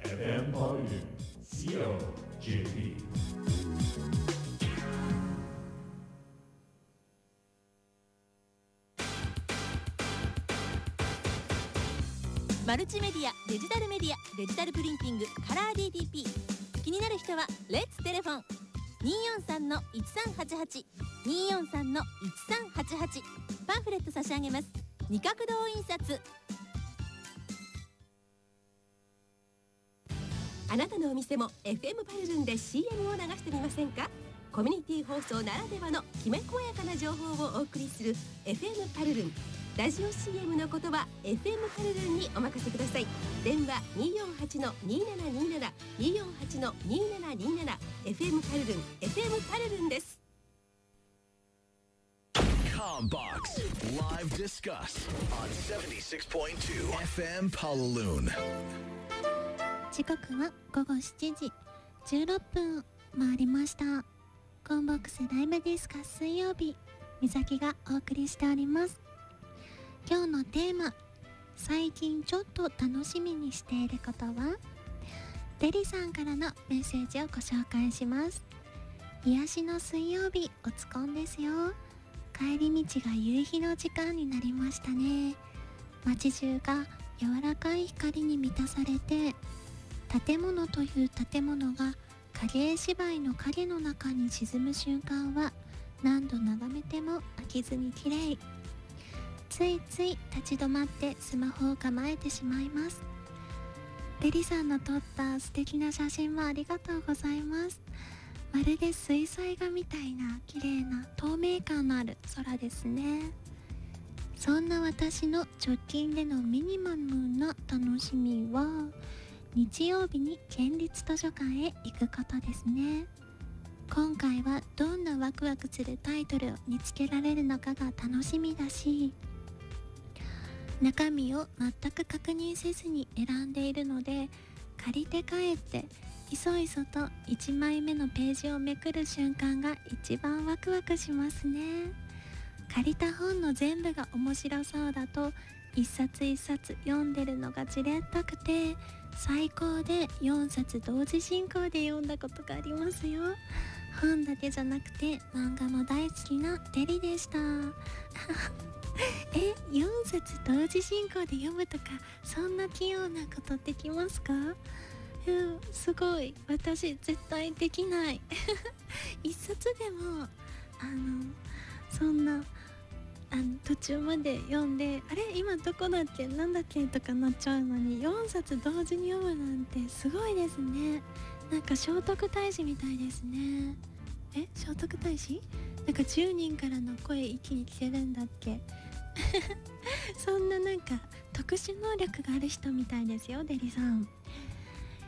FM ポリル COJP。 マルチメディア、デジタルメディア、デジタルプリンティング、カラー DTP。 気になる人はレッツテレフォン 243-1388 243-1388。 パンフレット差し上げます。二角堂印刷。 あなたのお店も FM パルルンで CM を流してみませんか？コミュニティ放送ならではのきめ細やかな情報をお送りする FM パルルン。ラジオ CM のことは FM パルルンにお任せください。電話 248-2727 248-2727。 FM パルルン FM パルルンです。 Combox Live Discuss on 76.2 FM Palaloon。 時刻は午後7時16分回りました。コンボックスライブディスカス水曜日、みさきがお送りしております。今日のテーマ、最近ちょっと楽しみにしていることは？デリさんからのメッセージをご紹介します。癒しの水曜日、おつこんですよ。帰り道が夕日の時間になりましたね。街中が柔らかい光に満たされて、建物という建物が影絵芝居の影の中に沈む瞬間は何度眺めても飽きずに綺麗。ついつい立ち止まってスマホを構えてしまいます。デリさんの撮った素敵な写真もありがとうございます。まるで水彩画みたいな綺麗な透明感のある空ですね。そんな私の直近でのミニマムな楽しみは、日曜日に県立図書館へ行くことですね。今回はどんなワクワクするタイトルを見つけられるのかが楽しみだし、中身を全く確認せずに選んでいるので、借りて帰っていそいそと1枚目のページをめくる瞬間が一番ワクワクしますね。借りた本の全部が面白そうだと一冊一冊読んでるのがじれったくて、最高で4冊同時進行で読んだことがありますよ。本だけじゃなくて漫画も大好きなデリでした4冊同時進行で読むとか、そんな器用なことできますか？すごい、私絶対できない一冊でもそんな途中まで読んで、あれ今どこだっけなんだっけとかなっちゃうのに、4冊同時に読むなんてすごいですね。なんか聖徳太子みたいですね。聖徳太子なんか10人からの声一気に聞けるんだっけそんななんか特殊能力がある人みたいですよ、デリさん。